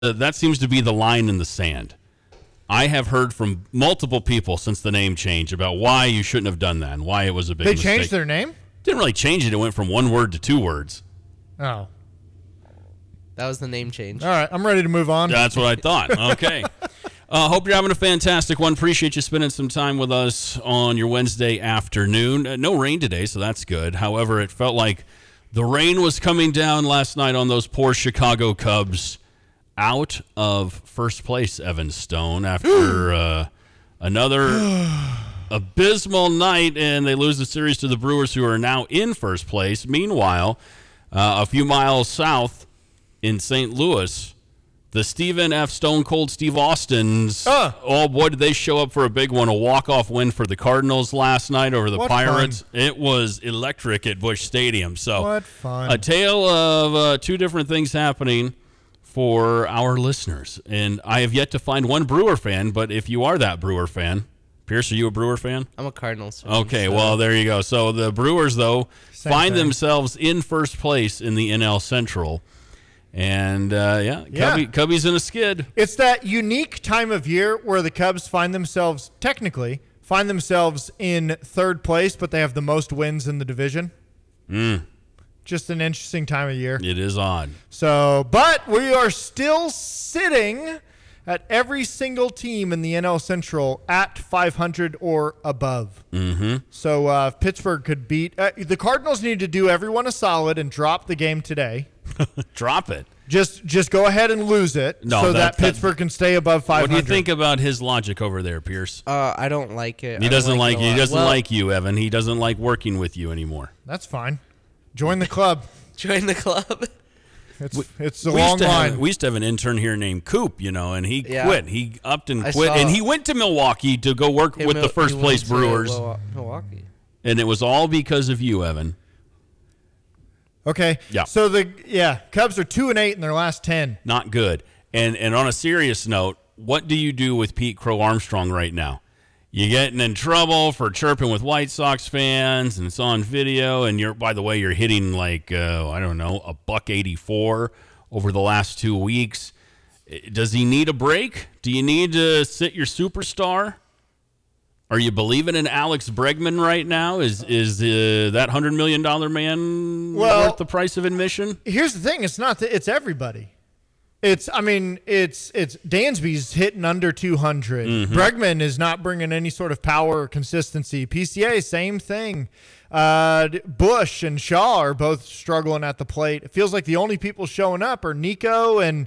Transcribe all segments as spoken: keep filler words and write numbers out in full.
uh, that seems to be the line in the sand. I have heard from multiple people since the name change about why you shouldn't have done that and why it was a big they mistake. They changed their name? Didn't really change it. It went from one word to two words. Oh. That was the name change. All right, I'm ready to move on. That's what I thought. Okay. Uh, hope you're having a fantastic one. Appreciate you spending some time with us on your Wednesday afternoon. Uh, no rain today, so that's good. However, it felt like the rain was coming down last night on those poor Chicago Cubs. Out of first place, Evan Stone, after uh, another abysmal night, and they lose the series to the Brewers, who are now in first place. Meanwhile, uh, a few miles south in Saint Louis, the Stephen F. Stone Cold Steve Austins, uh, oh boy, did they show up for a big one, a walk-off win for the Cardinals last night over the what Pirates. Fun. It was electric at Busch Stadium. So, what fun. A tale of uh, two different things happening for our listeners. And I have yet to find one Brewer fan, but if you are that Brewer fan, Pierce, are you a Brewer fan? I'm a Cardinals fan. Okay, so. well, there you go. So the Brewers, though, Same find thing. themselves in first place in the N L Central. And, uh, yeah, yeah. Cubby, Cubby's in a skid. It's that unique time of year where the Cubs find themselves, technically, find themselves in third place, but they have the most wins in the division. Mm. Just an interesting time of year. It is odd. So, but we are still sitting at every single team in the N L Central at five hundred or above. Mm-hmm. So uh, if Pittsburgh could beat uh, – the Cardinals need to do everyone a solid and drop the game today. Drop it. Just just go ahead and lose it No, so that- that, Pittsburgh can stay above five hundred. What do you think about his logic over there, Pierce? Uh, I don't like it. He I doesn't don't like it a you. He lot. doesn't Well, like you, Evan. He doesn't like working with you anymore. That's fine. Join the club. Join the club. It's it's a we long used to line. Have, we used to have an intern here named Coop, you know, and he Yeah. quit. He upped and I quit, saw- and he went to Milwaukee to go work Hey, with Mil- the first he place went to Brewers, Mil- Milwaukee. and it was all because of you, Evan. Okay. Yeah. So the yeah Cubs are two and eight in their last ten. Not good. And and on a serious note, what do you do with Pete Crow Armstrong right now? You getting in trouble for chirping with White Sox fans, and it's on video. And you're, by the way, you're hitting like uh, I don't know, a buck eighty-four over the last two weeks. Does he need a break? Do you need to sit your superstar? Are you believing in Alex Bregman right now? Is is uh, that hundred million dollar man Well, worth the price of admission? Here's the thing: it's not that it's everybody. It's I mean it's it's Dansby's hitting under two hundred. Mm-hmm. Bregman is not bringing any sort of power or consistency. P C A same thing. Uh, Bush and Shaw are both struggling at the plate. It feels like the only people showing up are Nico and.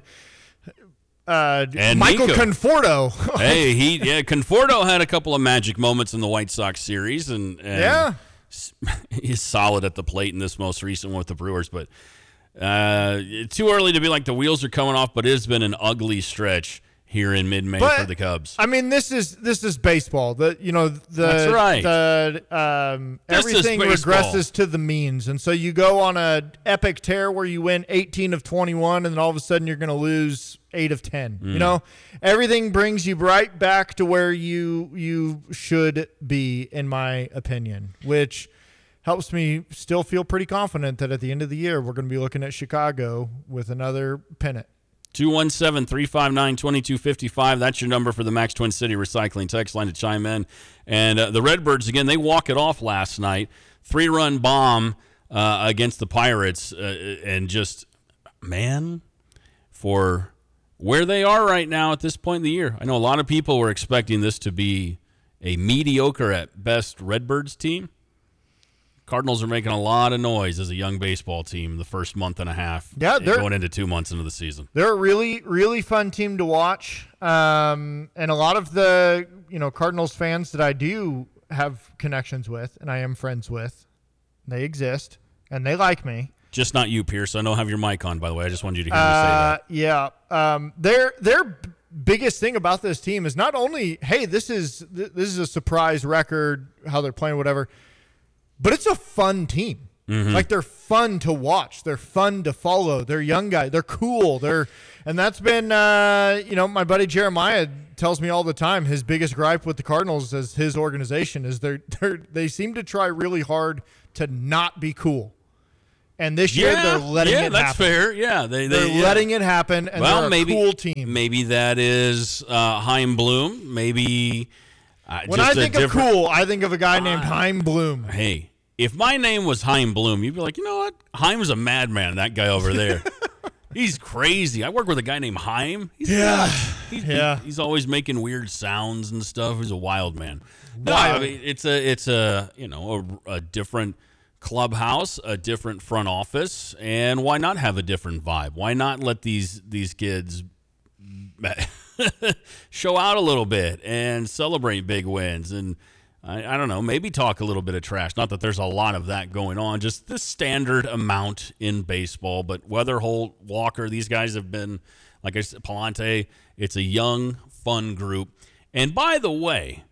Uh, And Michael Nico. Conforto. Hey, he yeah, Conforto had a couple of magic moments in the White Sox series, and, and Yeah. he's solid at the plate in this most recent one with the Brewers. But uh, too early to be like the wheels are coming off. But it has been an ugly stretch here in mid-May But, for the Cubs. I mean, this is this is baseball. The you know the That's right. the um, This is everything baseball. regresses to the means, and so you go on a epic tear where you win eighteen of twenty-one, and then all of a sudden you're going to lose eight of ten. Mm. You know, everything brings you right back to where you you should be, in my opinion, which helps me still feel pretty confident that at the end of the year we're going to be looking at Chicago with another pennant. two one seven, three five nine, two two five five. That's your number for the Max Twin City Recycling text line to chime in. And uh, the Redbirds, again, they walk it off last night. Three-run bomb uh, against the Pirates. Uh, and just, man, for where they are right now at this point in the year. I know a lot of people were expecting this to be a mediocre at best Redbirds team. Cardinals are making a lot of noise as a young baseball team the first month and a half. Yeah, they're- going into two months into the season. They're a really, really fun team to watch. Um, and a lot of the, you know, Cardinals fans that I do have connections with and I am friends with, they exist and they like me. Just not you, Pierce. I don't have your mic on, by the way. I just wanted you to hear me say Uh, that. yeah. Um, their, their b- biggest thing about this team is not only, hey, this is, th- this is a surprise record, how they're playing, whatever, but it's a fun team. Mm-hmm. Like they're fun to watch. They're fun to follow. They're young guys. They're cool. They're, and that's been, uh, you know, my buddy Jeremiah tells me all the time. His biggest gripe with the Cardinals as his organization is they're, they're they seem to try really hard to not be cool. And this year yeah, they're letting yeah, it that's happen. fair. Yeah, they, they, They're yeah. letting it happen, and well, they're a maybe, cool team. Maybe that is uh, Heim Bloom. Maybe uh, When just I a think of different- cool, I think of a guy named Heim Bloom. Hey, if my name was Heim Bloom, you'd be like, you know what? Heim's a madman, that guy over there. He's crazy. I work with a guy named Heim. He's Yeah. nuts. He's, Yeah. He's always making weird sounds and stuff. He's a wild man. No, Wild. I mean, it's a, it's a, you know, a, a different clubhouse, a different front office, and why not have a different vibe? Why not let these these kids show out a little bit and celebrate big wins and I, I don't know, maybe talk a little bit of trash. Not that there's a lot of that going on, just the standard amount in baseball. But Weatherholt, Walker, these guys have been, like I said, Palante, it's a young, fun group. And by the way,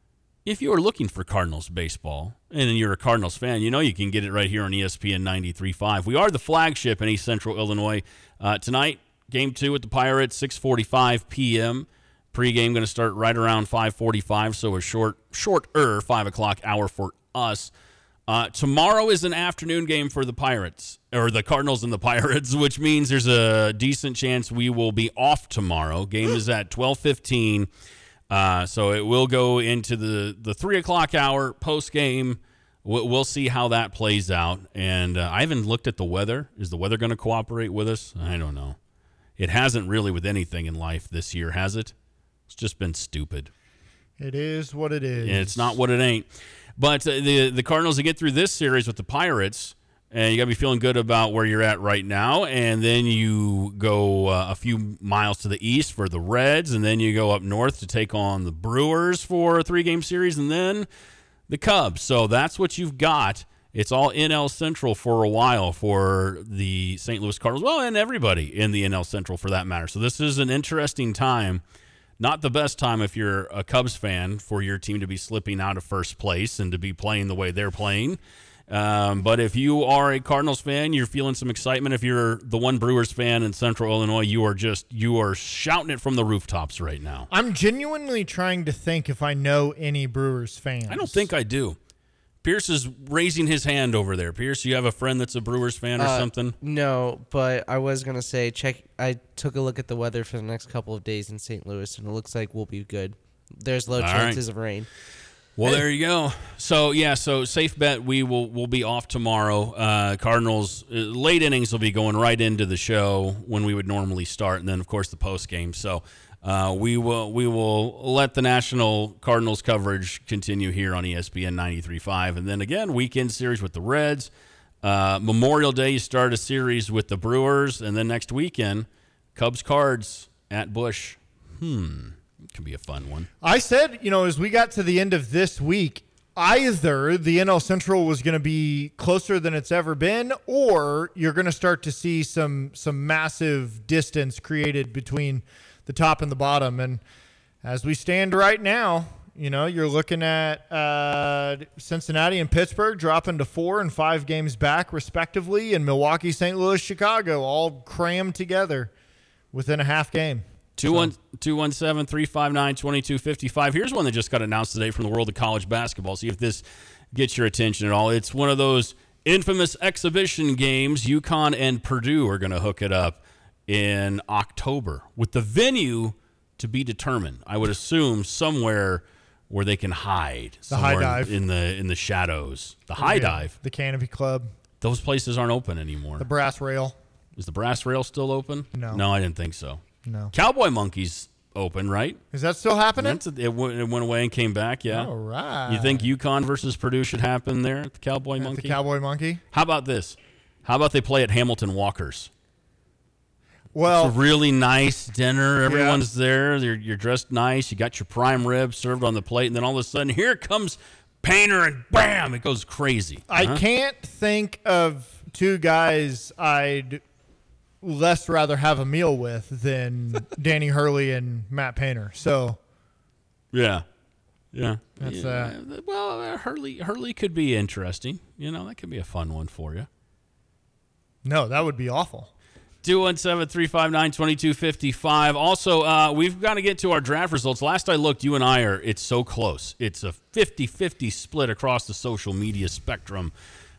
if you are looking for Cardinals baseball and you're a Cardinals fan, you know you can get it right here on E S P N ninety-three point five. We are the flagship in East Central Illinois. Uh, tonight, game two with the Pirates, six forty-five p.m. Pre-game going to start right around five forty-five, so a short, shorter five o'clock hour for us. Uh, tomorrow is an afternoon game for the Pirates, or the Cardinals and the Pirates, which means there's a decent chance we will be off tomorrow. Game is at twelve fifteen. Uh, so it will go into the, the three o'clock hour post-game. We'll, we'll see how that plays out. And uh, I haven't looked at the weather. Is the weather going to cooperate with us? I don't know. It hasn't really with anything in life this year, has it? It's just been stupid. It is what it is. And it's not what it ain't. But uh, the, the Cardinals, to get through this series with the Pirates, and you got to be feeling good about where you're at right now. And then you go uh, a few miles to the east for the Reds, and then you go up north to take on the Brewers for a three-game series, and then the Cubs. So that's what you've got. It's all N L Central for a while for the Saint Louis Cardinals. Well, and everybody in the N L Central for that matter. So this is an interesting time. Not the best time if you're a Cubs fan for your team to be slipping out of first place and to be playing the way they're playing. Um, but if you are a Cardinals fan, you're feeling some excitement. If you're the one Brewers fan in Central Illinois, you are just you are shouting it from the rooftops right now. I'm genuinely trying to think if I know any Brewers fans. I don't think I do. Pierce is raising his hand over there. Pierce, you have a friend that's a Brewers fan or Uh, something? No, but I was gonna say check. I took a look at the weather for the next couple of days in Saint Louis, and it looks like we'll be good. There's low All chances right. of rain. Well, there you go. So, yeah, so safe bet we will we'll be off tomorrow. Uh, Cardinals, uh, late innings will be going right into the show when we would normally start, and then, of course, the post game. So uh, we will we will let the national Cardinals coverage continue here on E S P N ninety-three point five. And then, again, weekend series with the Reds. Uh, Memorial Day, you start a series with the Brewers, and then next weekend, Cubs Cards at Busch. Hmm. It could be a fun one. I said, you know, as we got to the end of this week, either the N L Central was going to be closer than it's ever been, or you're going to start to see some some massive distance created between the top and the bottom. And as we stand right now, you know, you're looking at uh, Cincinnati and Pittsburgh dropping to four and five games back, respectively, and Milwaukee, Saint Louis, Chicago all crammed together within a half game. two one seven, three five nine, two two five five. Here's one that just got announced today from the world of college basketball. See if this gets your attention at all. It's one of those infamous exhibition games. UConn and Purdue are going to hook it up in October with the venue to be determined. I would assume somewhere where they can hide. The High somewhere Dive. In the, in the shadows. The High Yeah, Dive. The Canopy Club, Those places aren't open anymore. the Brass Rail. Is the Brass Rail still open? No. No, I didn't think so. No. Cowboy Monkeys open, right? Is that still happening? That's a, it, went, it went away and came back, yeah. All right. You think UConn versus Purdue should happen there at the Cowboy At Monkey? the Cowboy Monkey? How about this? How about they play at Hamilton Walker's? Well, It's a really nice dinner. Everyone's there. You're, you're dressed nice. You got your prime rib served on the plate, and then all of a sudden, here comes Painter, and bam, it goes crazy. I Huh? can't think of two guys I'd less rather have a meal with than Danny Hurley and Matt Painter. So Yeah, yeah. That's, yeah. well, uh, Hurley Hurley could be interesting. You know, that could be a fun one for you. no, that would be awful. two one seven, three five nine, two two five five. Also, uh, we've got to get to our draft results. Last I looked, you and I are, it's so close. It's a fifty-fifty split across the social media spectrum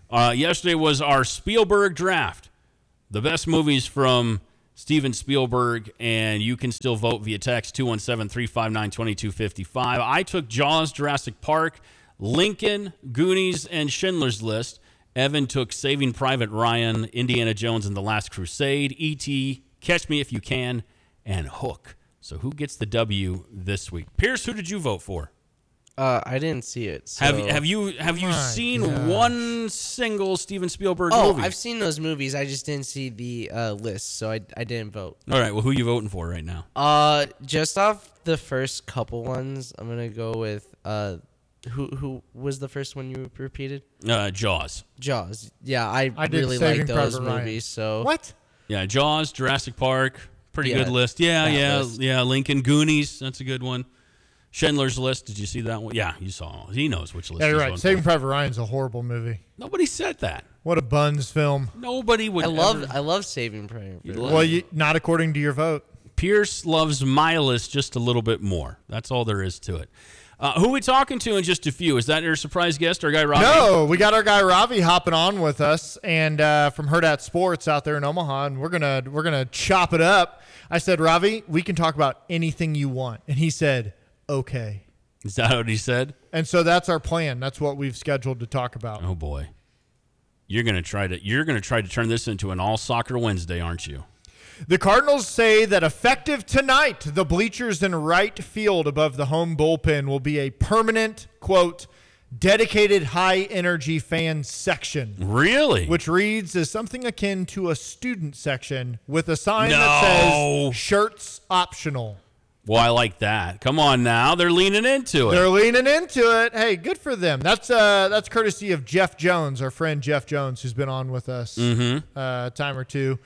Uh, yesterday was our Spielberg draft. The best movies from Steven Spielberg, and you can still vote via text two one seven, three five nine, two two five five. I took Jaws, Jurassic Park, Lincoln, Goonies, and Schindler's List. Evan took Saving Private Ryan, Indiana Jones and the Last Crusade, E T, Catch Me If You Can, and Hook. So who gets the W this week? Pierce, who did you vote for? Uh, I didn't see it. So. Have have you have you My seen gosh. one single Steven Spielberg Oh, movie? I've seen those movies. I just didn't see the uh, list, so I, I didn't vote. All right, well, who are you voting for right now? Uh, just off the first couple ones, I'm gonna go with uh, who who was the first one you repeated? Uh, Jaws. Jaws. Yeah, I, I did really Saving like those Private Ryan. movies. So What? Yeah, Jaws, Jurassic Park, pretty Yeah, good list. Yeah, that yeah, list. yeah. Lincoln, Goonies, that's a good one. Schindler's List, did you see that one? Yeah, you saw. He knows which list. Yeah, you're he's right. voting Saving for. Private Ryan's a horrible movie. Nobody said that. What a buns film. Nobody would. I love ever- I love Saving Private. You Ryan. love- Well, you, not according to your vote. Pierce loves my list just a little bit more. That's all there is to it. Uh, who are we talking to in just a few? Is that your surprise guest, our guy Robbie? No, we got our guy Ravi hopping on with us, and uh, from Hurrdat Sports out there in Omaha, and we're gonna we're gonna chop it up. I said, Ravi, we can talk about anything you want, and he said, okay. Is that what he said? And so that's our plan. That's what we've scheduled to talk about. Oh boy, you're gonna try to you're gonna try to turn this into an all soccer Wednesday, aren't you? The Cardinals say that effective tonight, the bleachers in right field above the home bullpen will be a permanent, quote, dedicated high-energy fan section, Really? which reads as something akin to a student section with a sign No. that says shirts optional. Well, I like that. Come on now, they're leaning into it. They're leaning into it. Hey, good for them. That's uh, that's courtesy of Jeff Jones, our friend Jeff Jones, who's been on with us uh, a time or two.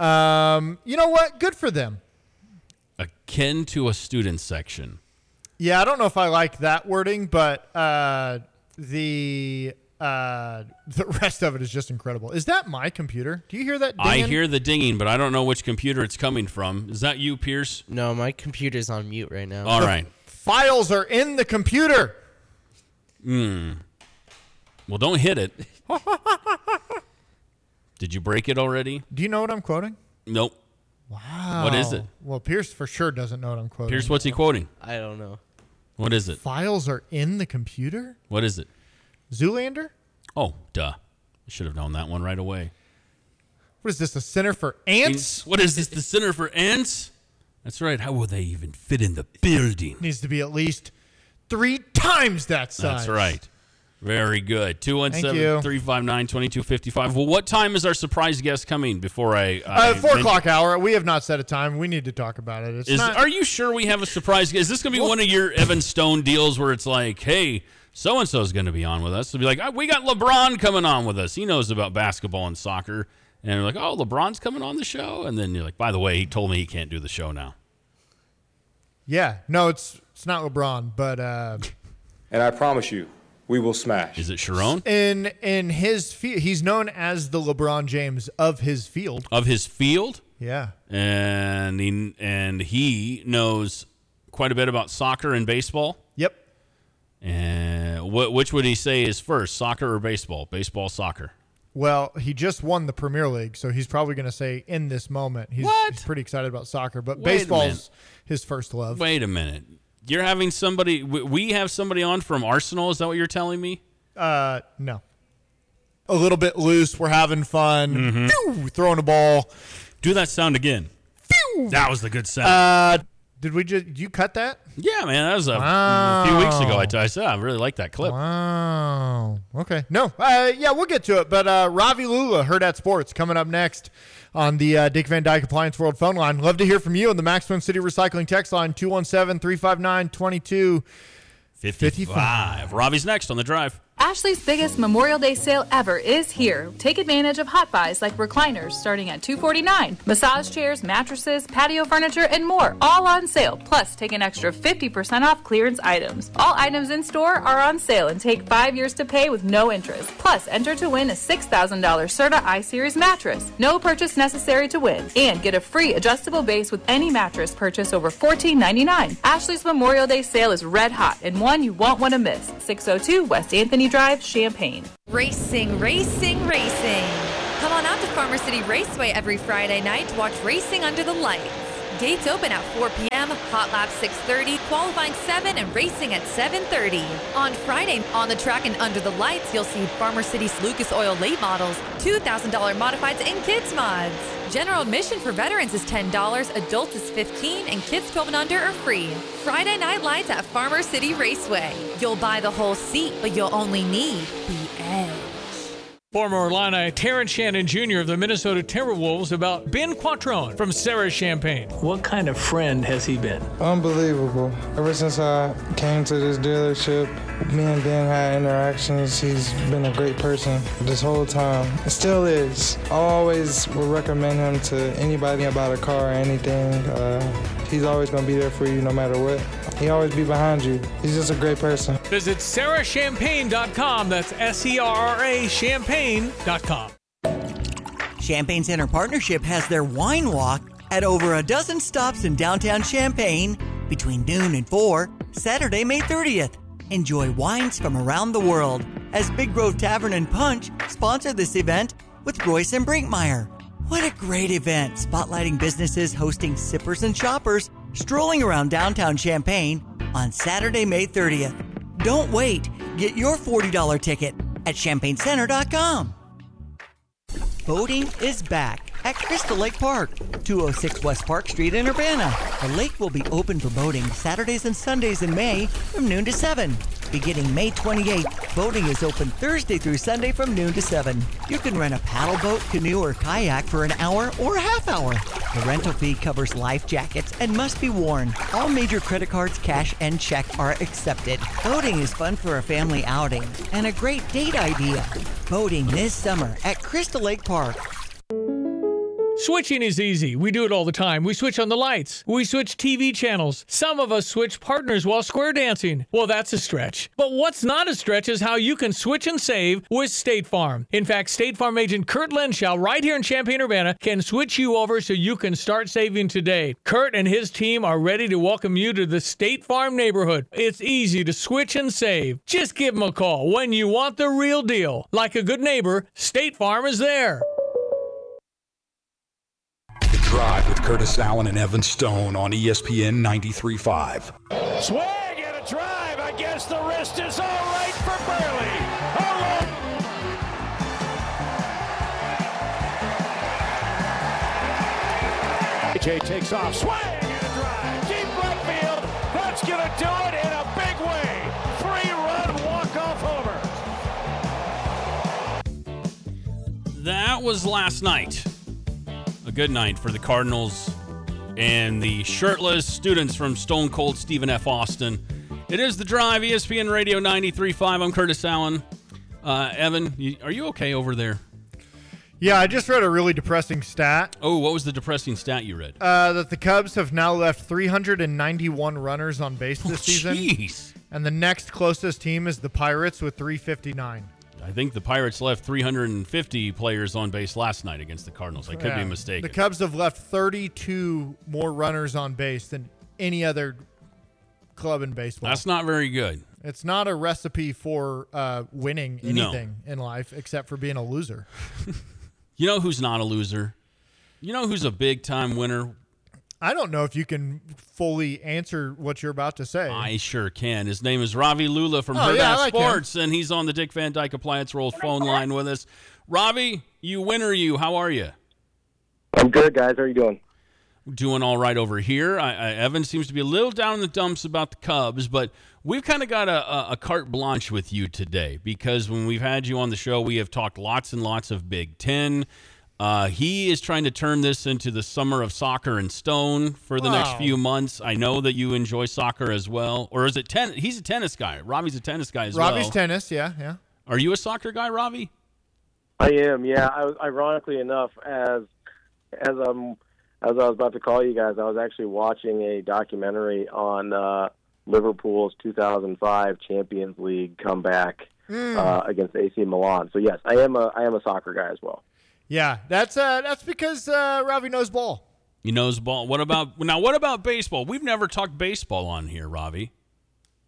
Um, you know what? Good for them. Akin to a student section. Yeah, I don't know if I like that wording, but uh, the uh, the rest of it is just incredible. Is that my computer? Do you hear that I dinging? hear the dinging, but I don't know which computer it's coming from. Is that you, Pierce? No, my computer's on mute right now. All right. Files are in the computer. Well, don't hit it. Did you break it already? Do you know what I'm quoting? Nope. Wow. What is it? Well, Pierce for sure doesn't know what I'm quoting. Pierce, what's he quoting? I don't know. What is it? Files are in the computer? What is it? Zoolander? Oh, duh. I should have known that one right away. What is this, a center for ants? What is this, the Center for Ants? That's right. How will they even fit in the building? Needs to be at least three times that size. That's right. Very good. two one Thank seven, you. three five nine, two two five five. Well, what time is our surprise guest coming before I... I Uh, four men- o'clock hour. We have not set a time. We need to talk about it. It's Is, not, are you sure we have a surprise guest? Is this going to be one of your Evan Stone deals where it's like, hey, so-and-so is going to be on with us? It'll be like, oh, we got LeBron coming on with us. He knows about basketball and soccer. And we're like, oh, LeBron's coming on the show? And then you're like, by the way, he told me he can't do the show now. yeah. No, it's it's not LeBron, but uh, And I promise you, we will smash. Is it Sharon? in in his field, he's known as the LeBron James of his field. Of his field? Yeah. And he, and he knows quite a bit about soccer and baseball. Yep. And what, which would he say is first, soccer or baseball? Baseball, soccer. Well, he just won the Premier League, so he's probably going to say in this moment. He's, What? he's pretty excited about soccer, but Wait a baseball's minute. his first love. Wait a minute. You're having somebody, we- we have somebody on from Arsenal. Is that what you're telling me? Uh, no. A little bit loose. We're having fun. Mm-hmm. Phew, throwing a ball. Do that sound again. That was the good sound. Uh, did we just? Did you cut that? yeah, man. That was a, Wow. a few weeks ago. I, t- I said I really like that clip. Wow. Okay. No. Uh, yeah, we'll get to it. But uh, Ravi Lula, Hurrdat Sports, coming up next on the uh, Dick Van Dyke Appliance World phone line. Love to hear from you on the Maximum City Recycling text line, two one seven, three five nine, two two. fifty-five. Robbie's next on the drive. Ashley's biggest Memorial Day sale ever is here. Take advantage of hot buys like recliners starting at two forty-nine, massage chairs, mattresses, patio furniture, and more, all on sale. Plus, take an extra fifty percent off clearance items. All items in store are on sale and take five years to pay with no interest. Plus, enter to win a six thousand dollars Serta I-Series mattress. No purchase necessary to win. And get a free adjustable base with any mattress purchase over fourteen ninety-nine. Ashley's Memorial Day sale is red hot and one you won't want to miss. six oh two West Anthony Drive, Champaign. Racing, racing, racing. Come on out to Farmer City Raceway every Friday night to watch Racing Under the Lights. Gates open at four p.m., hot lap six thirty, qualifying seven, and racing at seven thirty. On Friday, on the track and under the lights, you'll see Farmer City's Lucas Oil late models, two thousand dollars modifieds, and kids mods. General admission for veterans is ten dollars, adults is fifteen dollars, and kids twelve and under are free. Friday night lights at Farmer City Raceway. You'll buy the whole seat, but you'll only need the edge. Former Illini Terrence Shannon Junior of the Minnesota Timberwolves about Ben Quattrone from Sarah Champagne. What kind of friend has he been? Unbelievable. Ever since I came to this dealership, me and Ben had interactions. He's been a great person this whole time. It still is. I always would recommend him to anybody about a car or anything. Uh, he's always going to be there for you no matter what. He always be behind you. He's just a great person. Visit sarah champagne dot com. That's S E R R A champagne dot com. Champagne Center Partnership has their wine walk at over a dozen stops in downtown Champaign between noon and four, Saturday, May thirtieth. Enjoy wines from around the world as Big Grove Tavern and Punch sponsor this event with Royce and Brinkmeyer. What a great event, spotlighting businesses hosting sippers and shoppers strolling around downtown Champaign on Saturday, May thirtieth. Don't wait. Get your forty dollars ticket at champagne center dot com. Boating is back at Crystal Lake Park, two oh six West Park Street in Urbana. The lake will be open for boating Saturdays and Sundays in May from noon to seven. Beginning May twenty-eighth, boating is open Thursday through Sunday from noon to seven. You can rent a paddle boat, canoe, or kayak for an hour or a half hour. The rental fee covers life jackets and must be worn. All major credit cards, cash, and check are accepted. Boating is fun for a family outing and a great date idea. Boating this summer at Crystal Lake Park. Switching is easy. We do it all the time. We switch on the lights. We switch T V channels. Some of us switch partners while square dancing. Well, that's a stretch. But what's not a stretch is how you can switch and save with State Farm. In fact, State Farm agent Kurt Lenschow right here in Champaign-Urbana can switch you over so you can start saving today. Kurt and his team are ready to welcome you to the State Farm neighborhood. It's easy to switch and save. Just give them a call when you want the real deal. Like a good neighbor, State Farm is there. Drive with Curtis Allen and Evan Stone on E S P N ninety-three point five. Swing and a drive. I guess the wrist is all right for Burley. Hello. A J takes off. Swing and a drive. Deep right field. That's going to do it in a big way. Three-run walk-off homer. That was last night. A good night for the Cardinals and the shirtless students from Stone Cold Stephen F. Austin. It is The Drive, E S P N Radio ninety-three point five. I'm Curtis Allen. Uh, Evan, you, are you okay over there? Yeah, I just read a really depressing stat. Oh, what was the depressing stat you read? Uh, that the Cubs have now left three hundred ninety-one runners on base this oh, season. Jeez. And the next closest team is the Pirates with three fifty-nine. I think the Pirates left three hundred fifty players on base last night against the Cardinals. I could yeah. be mistaken. The Cubs have left thirty-two more runners on base than any other club in baseball. That's not very good. It's not a recipe for uh, winning anything no. in life except for being a loser. You know who's not a loser? You know who's a big-time winner? I don't know if you can fully answer what you're about to say. I sure can. His name is Ravi Lula from oh, Herbat yeah, like Sports, him. and he's on the Dick Van Dyke Appliance Roll phone line with us. Ravi, you winner you. How are you? I'm good, guys. How are you doing? Doing all right over here. I, I, Evan seems to be a little down in the dumps about the Cubs, but we've kind of got a, a, a carte blanche with you today because when we've had you on the show, we have talked lots and lots of Big Ten. Uh, he is trying to turn this into the summer of soccer and Stone for the wow. next few months. I know that you enjoy soccer as well. Or is it tennis? He's a tennis guy. Robbie's a tennis guy as Robbie's well. Robbie's tennis, yeah, yeah. Are you a soccer guy, Robbie? I am, yeah. I was, ironically enough, as as um as I was about to call you guys, I was actually watching a documentary on uh, Liverpool's two thousand five Champions League comeback mm. uh, against A C Milan. So yes, I am a I am a soccer guy as well. Yeah, that's uh, that's because uh, Ravi knows ball. He knows ball. What about now? What about baseball? We've never talked baseball on here, Ravi.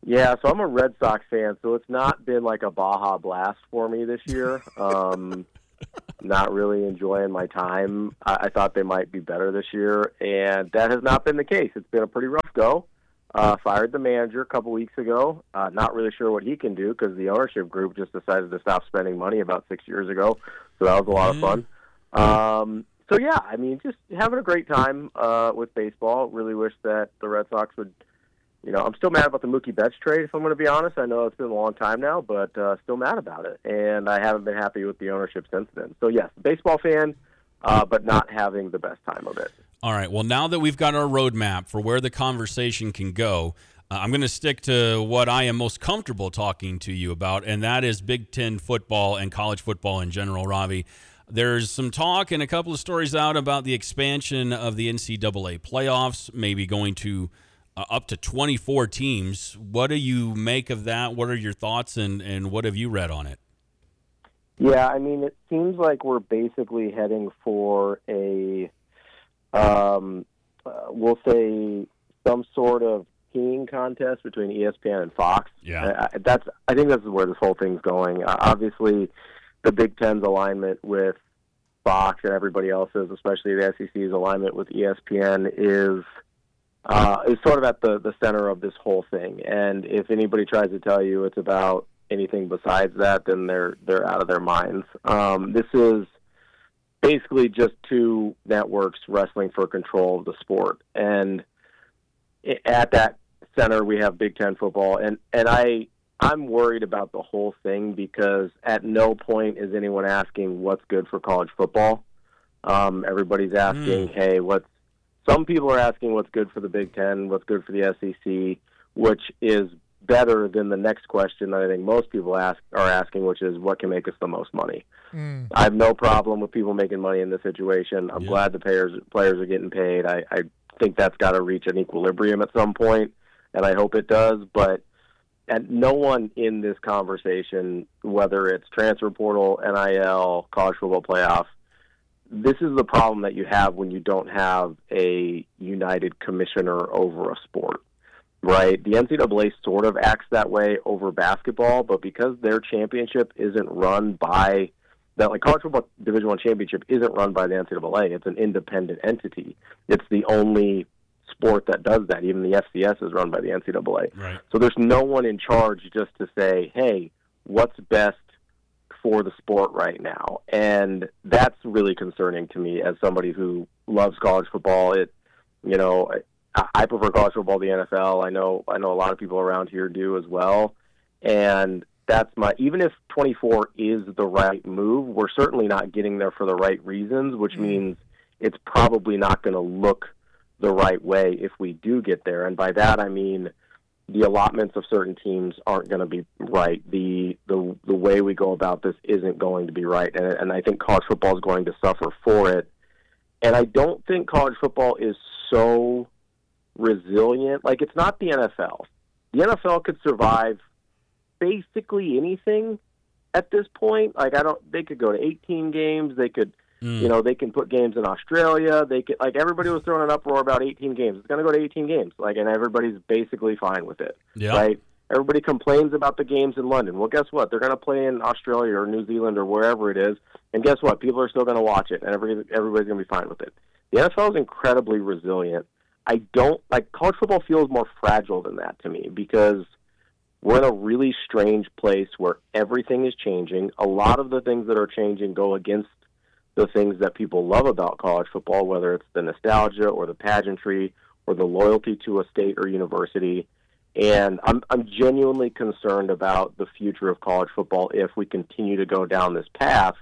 Yeah, so I'm a Red Sox fan, so it's not been like a Baja Blast for me this year. Um, not really enjoying my time. I, I thought they might be better this year, and that has not been the case. It's been a pretty rough go. Uh, fired the manager a couple weeks ago. Uh, not really sure what he can do because the ownership group just decided to stop spending money about six years ago, so that was a lot of fun. Um, so, yeah, I mean, just having a great time uh, with baseball. Really wish that the Red Sox would, you know, I'm still mad about the Mookie Betts trade, if I'm going to be honest. I know it's been a long time now, but uh, still mad about it. And I haven't been happy with the ownership since then. So, yes, baseball fan, uh, but not having the best time of it. All right. Well, now that we've got our roadmap for where the conversation can go, uh, I'm going to stick to what I am most comfortable talking to you about, and that is Big Ten football and college football in general, Ravi. There's some talk and a couple of stories out about the expansion of the N C double A playoffs, maybe going to uh, up to twenty-four teams. What do you make of that? What are your thoughts, and, and what have you read on it? Yeah, I mean, it seems like we're basically heading for a, um, uh, we'll say, some sort of teaming contest between E S P N and Fox. Yeah, I, that's. I think that's where this whole thing's going. Uh, obviously, the Big Ten's alignment with Fox and everybody else's, especially the S E C's alignment with E S P N, is uh, is sort of at the, the center of this whole thing. And if anybody tries to tell you it's about anything besides that, then they're they're out of their minds. Um, this is basically just two networks wrestling for control of the sport, and at that center we have Big Ten football, and and I. I'm worried about the whole thing because at no point is anyone asking what's good for college football. Um, everybody's asking, mm. hey, what's... Some people are asking what's good for the Big Ten, what's good for the S E C, which is better than the next question that I think most people ask are asking, which is what can make us the most money. Mm. I have no problem with people making money in this situation. I'm yeah. glad the players players are getting paid. I, I think that's got to reach an equilibrium at some point, and I hope it does, but and no one in this conversation, whether it's transfer portal, N I L, college football playoff, this is the problem that you have when you don't have a united commissioner over a sport, right? The N C double A sort of acts that way over basketball, but because their championship isn't run by that, like college football Division One championship isn't run by the N C double A. It's an independent entity. It's the only sport that does that. Even the F C S is run by the N C double A. Right. So there's no one in charge just to say, hey, what's best for the sport right now? And that's really concerning to me as somebody who loves college football. It, you know, I, I prefer college football to the N F L. I know, I know a lot of people around here do as well. And that's my, even if twenty-four is the right move, we're certainly not getting there for the right reasons, which mm. means it's probably not going to look the right way if we do get there. And by that I mean the allotments of certain teams aren't going to be right. The, the the way we go about this isn't going to be right, and, and I think college football is going to suffer for it. And I don't think college football is so resilient. Like, it's not the N F L. The N F L could survive basically anything at this point. Like, I don't. They could go to eighteen games. They could. Mm. You know, they can put games in Australia. They could, like, everybody was throwing an uproar about eighteen games. It's going to go to eighteen games, like, and everybody's basically fine with it, yeah. right? Everybody complains about the games in London. Well, guess what? They're going to play in Australia or New Zealand or wherever it is, and guess what? People are still going to watch it, and every, everybody's going to be fine with it. The N F L is incredibly resilient. I don't, like, college football feels more fragile than that to me because we're in a really strange place where everything is changing. A lot of the things that are changing go against the things that people love about college football, whether it's the nostalgia or the pageantry or the loyalty to a state or university. And I'm I'm genuinely concerned about the future of college football if we continue to go down this path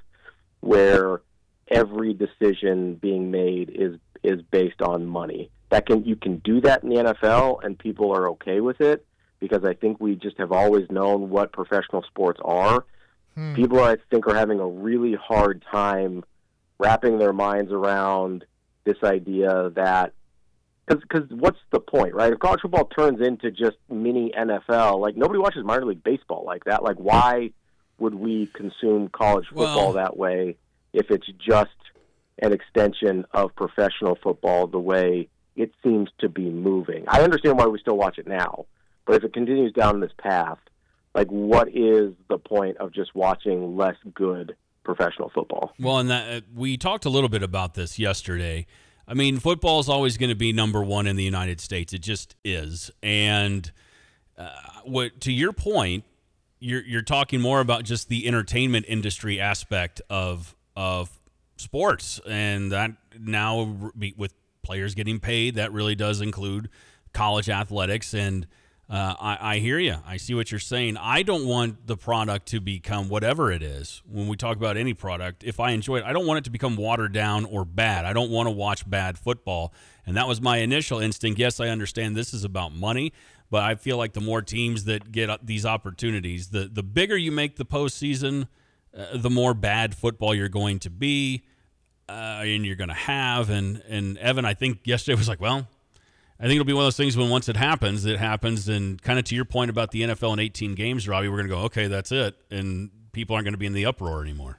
where every decision being made is is based on money. That can you can do that in the N F L and people are okay with it because I think we just have always known what professional sports are. Hmm. People, I think, are having a really hard time wrapping their minds around this idea that, because what's the point, right? If college football turns into just mini N F L, like, nobody watches minor league baseball like that. Like, why would we consume college football well, that way if it's just an extension of professional football the way it seems to be moving? I understand why we still watch it now, But if it continues down this path, like, what is the point of just watching less good professional football? Well, and that uh, we talked a little bit about this yesterday. I mean, football is always going to be number one in the United States. It just is. And uh, what to your point, you're you're talking more about just the entertainment industry aspect of of sports, and that now with players getting paid, that really does include college athletics. And uh, I, I hear you. I see what you're saying. I don't want the product to become whatever it is. When we talk about any product, if I enjoy it, I don't want it to become watered down or bad. I don't want to watch bad football. And that was my initial instinct. Yes, I understand this is about money, but I feel like the more teams that get these opportunities, the, the bigger you make the postseason, uh, the more bad football you're going to be uh, and you're going to have. And, and Evan, I think yesterday was like, well, I think it'll be one of those things when once it happens, it happens. And kind of to your point about the N F L and eighteen games, Robbie, we're going to go, okay, that's it. And people aren't going to be in the uproar anymore.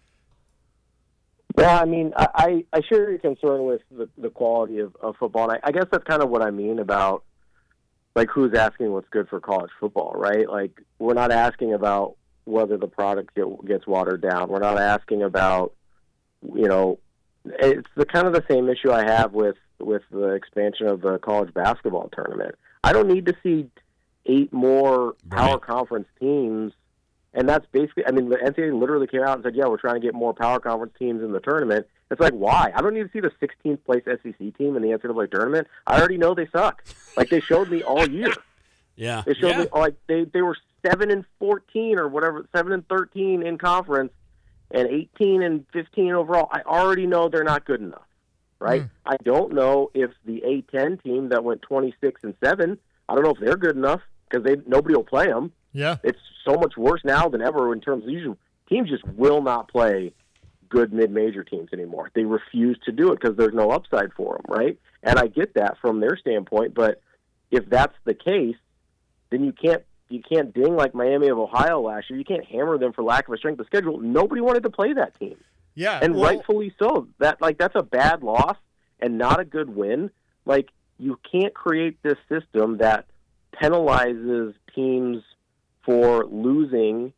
Yeah, I mean, I, I share your concern with the, the quality of, of football. And I, I guess that's kind of what I mean about, like, who's asking what's good for college football, right? Like, we're not asking about whether the product get, gets watered down. We're not asking about, you know, it's the kind of the same issue I have with, with the expansion of the college basketball tournament. I don't need to see eight more power right. conference teams. And that's basically, I mean, the N C double A literally came out and said, yeah, we're trying to get more power conference teams in the tournament. It's like, why? I don't need to see the sixteenth place S E C team in the N C double A tournament. I already know they suck. Like, they showed me all year. Yeah. They showed yeah. me, like, they, they were seven and fourteen or whatever, seven and thirteen in conference and eighteen and fifteen overall. I already know they're not good enough, right? Mm. I don't know if the A ten team that went twenty-six and seven, I don't know if they're good enough because they nobody will play them. Yeah. It's so much worse now than ever in terms of usual teams just will not play good mid-major teams anymore. They refuse to do it because there's no upside for them, right? And I get that from their standpoint, but if that's the case, then you can't you can't ding like Miami of Ohio last year. You can't hammer them for lack of a strength of schedule. Nobody wanted to play that team. Yeah. And well, rightfully so. That like that's a bad loss and not a good win. Like, you can't create this system that penalizes teams for losing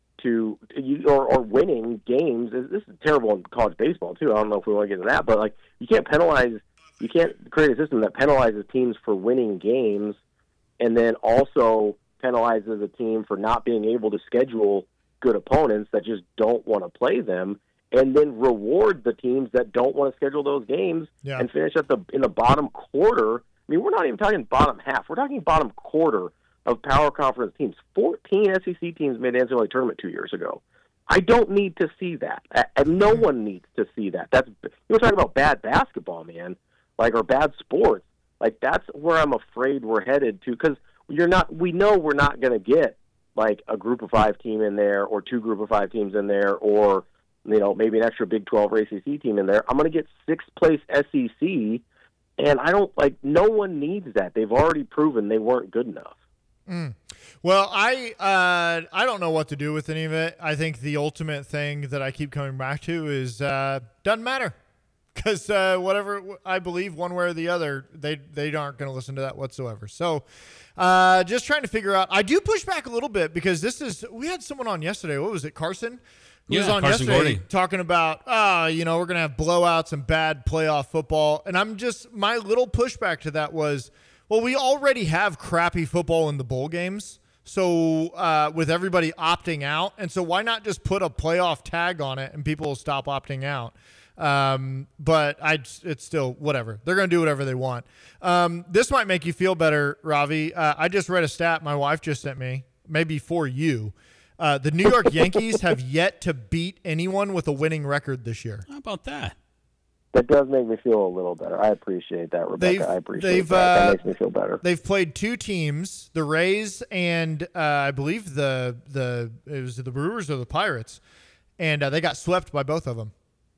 to or, or winning games. This is terrible in college baseball too. I don't know if we want to get into that, but like, you can't penalize, you can't create a system that penalizes teams for winning games, and then also penalizes a team for not being able to schedule good opponents that just don't want to play them, and then reward the teams that don't want to schedule those games yeah. and finish at the in the bottom quarter. I mean, we're not even talking bottom half. We're talking bottom quarter of power conference teams. fourteen S E C teams made the N C double A tournament two years ago. I don't need to see that. And no one needs to see that. That's you're talking about bad basketball, man, like, or bad sports. Like, that's where I'm afraid we're headed to, because you're not. We know we're not going to get like a group of five team in there, or two group of five teams in there, or, you know, maybe an extra Big twelve or A C C team in there. I'm going to get sixth place S E C, and I don't like. No one needs that. They've already proven they weren't good enough. Mm. Well, I uh, I don't know what to do with any of it. I think the ultimate thing that I keep coming back to is uh, doesn't matter, because uh, whatever I believe, one way or the other, they they aren't going to listen to that whatsoever. So, uh, just trying to figure out. I do push back a little bit, because this is we had someone on yesterday. What was it, Carson? Who yeah, was on Carson yesterday Gordy. talking about, ah, uh, you know, we're going to have blowouts and bad playoff football, and I'm just my little pushback to that was, well, we already have crappy football in the bowl games, so uh, with everybody opting out, and so why not just put a playoff tag on it and people will stop opting out? Um, but I, it's still whatever. They're going to do whatever they want. Um, this might make you feel better, Ravi. Uh, I just read a stat my wife just sent me, maybe for you. Uh, the New York Yankees have yet to beat anyone with a winning record this year. How about that? That does make me feel a little better. I appreciate that, Rebecca. They've, I appreciate they've, that. Uh, that makes me feel better. They've played two teams, the Rays and uh, I believe the the it was the Brewers or the Pirates, and uh, they got swept by both of them.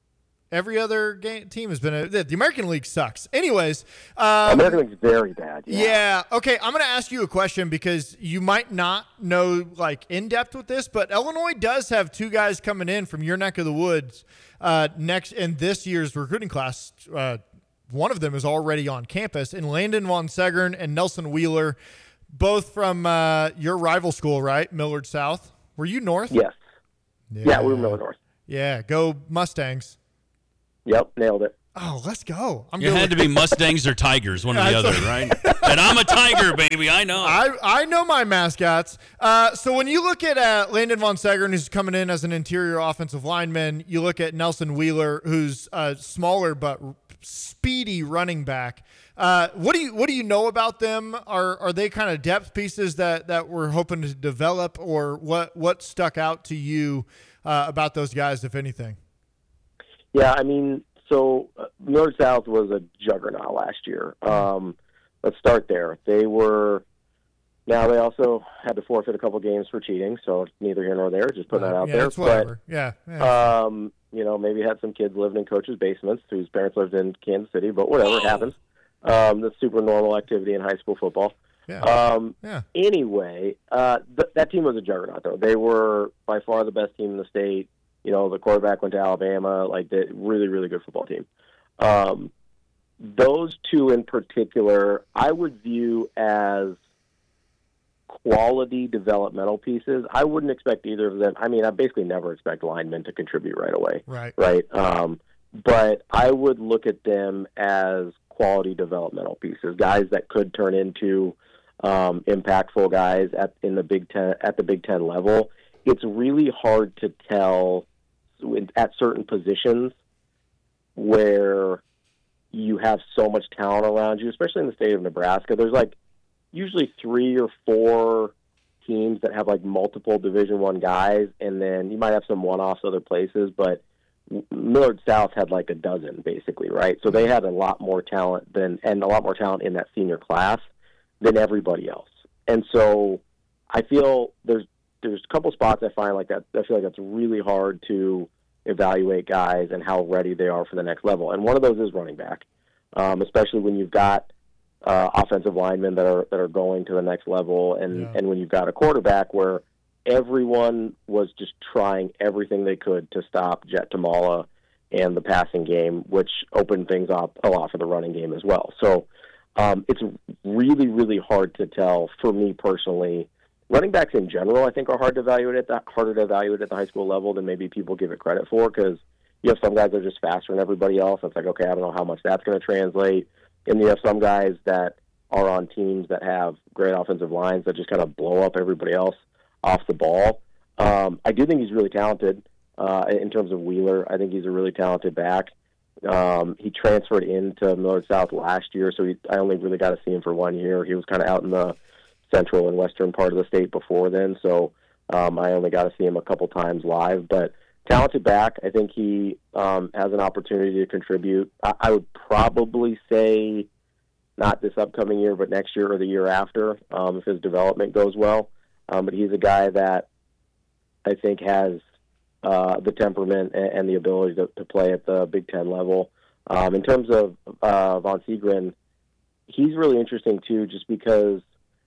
Every other game, team has been a, the American League sucks. Anyways, um, American League's very bad. Yeah. yeah. Okay, I'm going to ask you a question, because you might not know like in depth with this, but Illinois does have two guys coming in from your neck of the woods uh, next in this year's recruiting class. Uh, one of them is already on campus, and Landon Von Segern and Nelson Wheeler. both from uh, your rival school, right? Millard South. Were you North? Yes. Yeah, yeah we were Millard North. Yeah, go Mustangs. Yep, nailed it. Oh, let's go. I'm you good had with- to be Mustangs or Tigers, one or the other, right? And I'm a Tiger, baby. I know. I, I know my mascots. Uh, so when you look at uh, Landon Von Segern, who's coming in as an interior offensive lineman, you look at Nelson Wheeler, who's a smaller but speedy running back. Uh, what do you what do you know about them? Are are they kind of depth pieces that, that we're hoping to develop, or what what stuck out to you uh, about those guys, if anything? Yeah, I mean, so uh, Millard South was a juggernaut last year. Um, let's start there. They were. Now they also had to forfeit a couple games for cheating, so neither here nor there. Just putting Uh, that out yeah, there. it's whatever. But, yeah. yeah. Um, you know, maybe had some kids living in coaches' basements whose parents lived in Kansas City, but whatever, it happens. Um, that's super normal activity in high school football. Yeah. Um, yeah. Anyway, uh, th- that team was a juggernaut, though. They were by far the best team in the state. You know, the quarterback went to Alabama. Like, the really, really good football team. Um, those two in particular, I would view as quality developmental pieces. I wouldn't expect either of them. I mean, I basically never expect linemen to contribute right away. Right. Right. Um, but I would look at them as quality developmental pieces, guys that could turn into um, impactful guys at in the Big Ten at the Big Ten level. It's really hard to tell at certain positions where you have so much talent around you, especially in the state of Nebraska. There's like usually three or four teams that have like multiple Division One guys, and then you might have some one-offs other places, but Millard South had like a dozen, basically, right? So they had a lot more talent than, and a lot more talent in that senior class than everybody else. And so I feel there's there's a couple spots I find like that. I feel like that's really hard to evaluate guys and how ready they are for the next level. And one of those is running back, um, especially when you've got uh, offensive linemen that are that are going to the next level, and Yeah. and when you've got a quarterback where everyone was just trying everything they could to stop Jet Tamala and the passing game, which opened things up a lot for the running game as well. So um, it's really, really hard to tell for me personally. Running backs in general, I think, are hard to evaluate at the, harder to evaluate at the high school level than maybe people give it credit for, because you have some guys that are just faster than everybody else. It's like, okay, I don't know how much that's going to translate. And you have some guys that are on teams that have great offensive lines that just kind of blow up everybody else off the ball. Um, I do think he's really talented uh, in terms of Wheeler. I think he's a really talented back. Um, he transferred into Millard South last year, so he, I only really got to see him for one year. He was kind of out in the central and western part of the state before then, so um, I only got to see him a couple times live. But talented back, I think he um, has an opportunity to contribute. I, I would probably say not this upcoming year, but next year or the year after, um, if his development goes well. Um, but he's a guy that I think has uh, the temperament and, and the ability to, to play at the Big Ten level. Um, in terms of uh, Von Segren, he's really interesting too, just because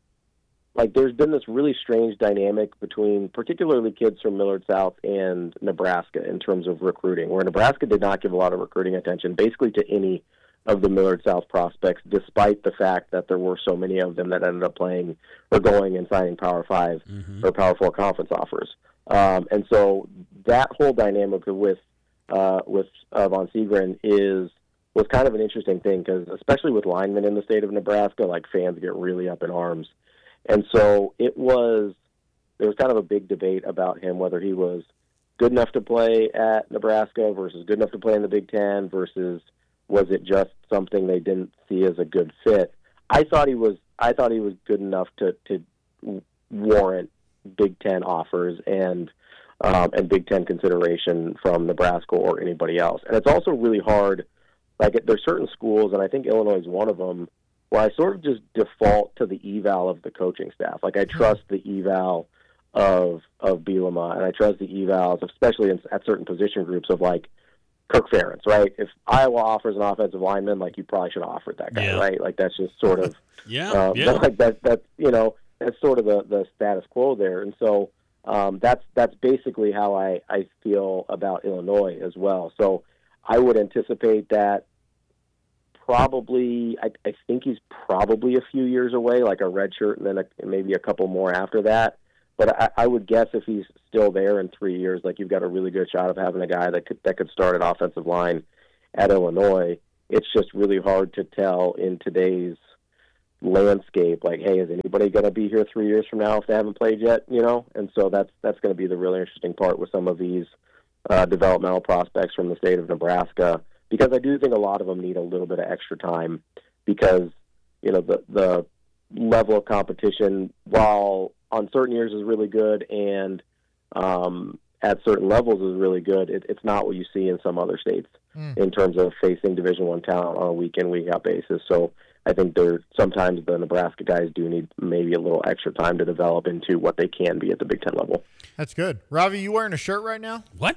like there's been this really strange dynamic between particularly kids from Millard South and Nebraska in terms of recruiting, where Nebraska did not give a lot of recruiting attention basically to any of the Millard South prospects, despite the fact that there were so many of them that ended up playing or going and signing Power Five mm-hmm. or Power Four conference offers. Um, and so that whole dynamic with uh, with uh, Von Segren is was kind of an interesting thing, because especially with linemen in the state of Nebraska, like fans get really up in arms. And so it was, there was kind of a big debate about him, whether he was good enough to play at Nebraska versus good enough to play in the Big Ten versus was it just something they didn't see as a good fit. I thought he was, I thought he was good enough to, to warrant Big Ten offers and, um, and Big Ten consideration from Nebraska or anybody else. And it's also really hard, like there's certain schools, and I think Illinois is one of them, where I sort of just default to the eval of the coaching staff. Like I trust the eval of of Bielema, and I trust the evals, especially in, at certain position groups, of like Kirk Ferentz, right? If Iowa offers an offensive lineman, like you probably should have offered that guy, yeah. right? Like that's just sort of yeah, uh, yeah. Like that that you know that's sort of the, the status quo there, and so um, that's that's basically how I I feel about Illinois as well. So I would anticipate that probably, I, I think he's probably a few years away, like a red shirt, and then a, maybe a couple more after that. But I, I would guess if he's still there in three years, like you've got a really good shot of having a guy that could that could start at offensive line at Illinois. It's just really hard to tell in today's landscape, like, hey, is anybody going to be here three years from now if they haven't played yet? You know, and so that's that's going to be the really interesting part with some of these uh, developmental prospects from the state of Nebraska, because I do think a lot of them need a little bit of extra time, because you know the the level of competition, while on certain years is really good and um, at certain levels is really good, it, it's not what you see in some other states mm. in terms of facing Division One talent on a week in, week out basis. So I think there sometimes the Nebraska guys do need maybe a little extra time to develop into what they can be at the Big Ten level. That's good. Ravi, you wearing a shirt right now? What?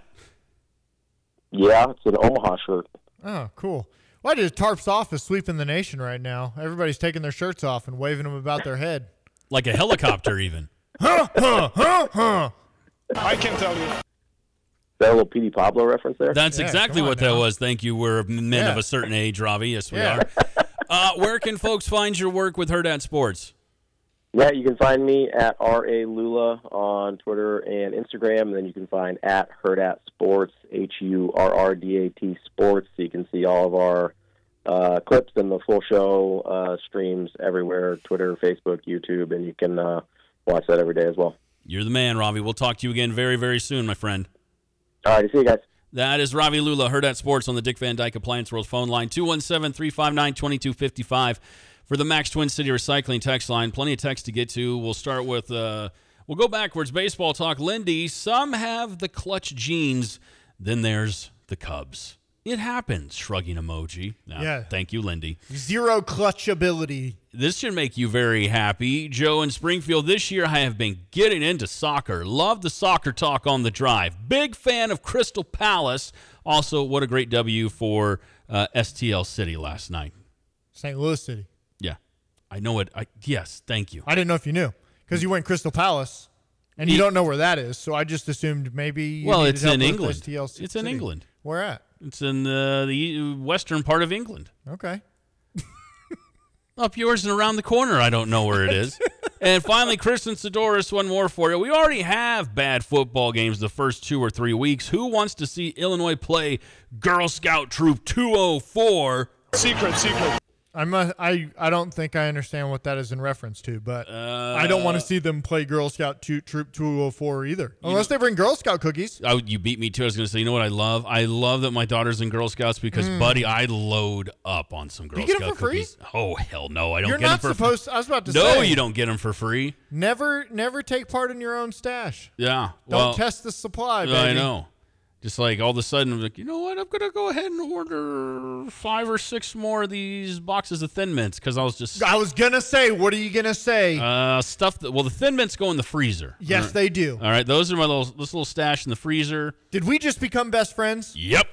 Yeah, it's an Omaha shirt. Oh, cool. Why does Tarp's office sweeping the nation right now? Everybody's taking their shirts off and waving them about their head. Like a helicopter even. Huh, huh, huh, huh. I can tell you. Is that a little P D Pablo reference there? That's Yeah, exactly come on what that now. was. Thank you. We're men Yeah. of a certain age, Ravi. Yes, we Yeah. are. Uh, where can folks find your work with Hurrdat Sports? Yeah, you can find me at R A Lula on Twitter and Instagram, and then you can find at Hurrdat Sports, H U R R D A T Sports, so you can see all of our uh, clips and the full show uh, streams everywhere, Twitter, Facebook, YouTube, and you can uh, watch that every day as well. You're the man, Ravi. We'll talk to you again very, very soon, my friend. All right, see you guys. That is Ravi Lula, Hurrdat Sports on the Dick Van Dyke Appliance World phone line, two one seven, three five nine, two two five five. For the Max Twin City Recycling text line, plenty of text to get to. We'll start with, uh, we'll go backwards, baseball talk. Lindy, some have the clutch genes, then there's the Cubs. It happens, shrugging emoji. Now, Yeah. Thank you, Lindy. Zero clutch ability. This should make you very happy. Joe in Springfield, this year I have been getting into soccer. Love the soccer talk on the drive. Big fan of Crystal Palace. Also, what a great W for uh, S T L City last night. Saint Louis City. Yeah. I know it. I, yes, thank you. I didn't know if you knew, because you went Crystal Palace, and you He- don't know where that is, so I just assumed maybe you Well, needed it's help in with England. S T L It's in City. England. Where at? It's in the, the western part of England. Okay. Up yours and around the corner. I don't know where it is. And finally, Kristen Sidoris, one more for you. We already have bad football games the first two or three weeks. Who wants to see Illinois play Girl Scout Troop two oh four? Secret, secret. I'm a, I I don't think I understand what that is in reference to, but Uh, I don't want to see them play Girl Scout two, Troop two oh four either, unless they bring Girl Scout cookies. Oh, you beat me too. I was going to say, you know what I love? I love that my daughter's in Girl Scouts because, Mm. buddy, I load up on some Girl You get 'em Scout for free? cookies. Oh, hell no. I don't You're get not them for supposed. I was about to No, say. you don't get them for free. Never, never take part in your own stash. Yeah. Don't well, test the supply, baby. I know. Just like all of a sudden, I'm like, you know what? I'm going to go ahead and order five or six more of these boxes of Thin Mints because I was just. I was gonna say, what are you gonna say? Uh, stuff that, well, the Thin Mints go in the freezer. Yes, All right. they do. All right. Those are my little, this little stash in the freezer. Did we just become best friends? Yep.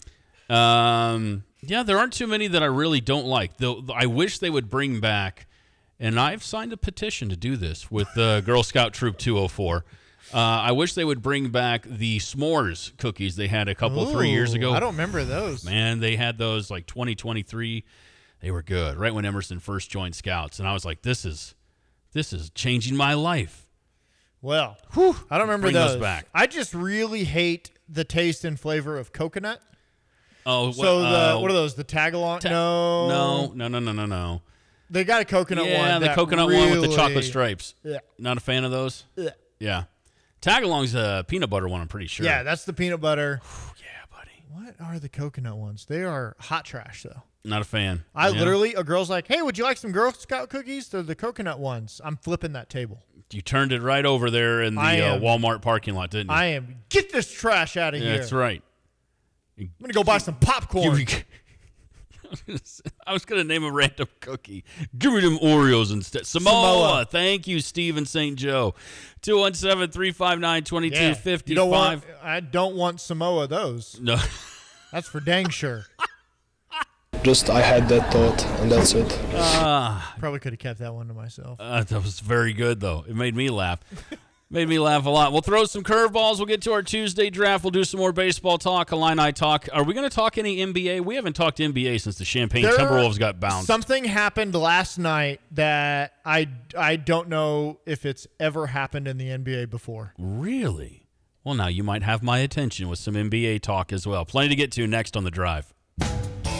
Um, yeah, there aren't too many that I really don't like. Though I wish they would bring back, and I've signed a petition to do this with uh, Girl Scout Troop two oh four. Uh, I wish they would bring back the s'mores cookies they had a couple, Ooh, three years ago. I don't remember those. Man, they had those like twenty twenty-three. They were good, right when Emerson first joined Scouts. And I was like, this is this is changing my life. Well, whew, I don't remember Bring those. those back. I just really hate the taste and flavor of coconut. Oh, So what, the uh, what are those? The tagalong? ta- no, No, no, no, no, no, no. They got a coconut one. Yeah, the that coconut one with the really- chocolate stripes. Yeah. Not a fan of those? Yeah. Yeah. Tagalong's a peanut butter one, I'm pretty sure. Yeah, that's the peanut butter. yeah, buddy. What are the coconut ones? They are hot trash, though. Not a fan. I Yeah. literally, a girl's like, "Hey, would you like some Girl Scout cookies? They're the coconut ones." I'm flipping that table. You turned it right over there in the I uh, am- Walmart parking lot, didn't you? I am. Get this trash out of Yeah, here. that's right. I'm gonna go buy some popcorn. I was going to name a random cookie. Give me them Oreos instead. Samoa. Samoa. Thank you, Steve in Saint Joe. two one seven, three five nine, two two Yeah. five five. You don't want. I don't want Samoa those. No. That's for dang sure. Just I had that thought, and that's it. Ah. Probably could have kept that one to myself. Uh, that was very good, though. It made me laugh. Made me laugh a lot. We'll throw some curveballs. We'll get to our Tuesday draft. We'll do some more baseball talk, Illini talk. Are we going to talk any N B A? We haven't talked N B A since the Champaign There- Timberwolves got bounced. Something happened last night that I, I don't know if it's ever happened in the N B A before. Really? Well, now you might have my attention with some N B A talk as well. Plenty to get to next on The Drive.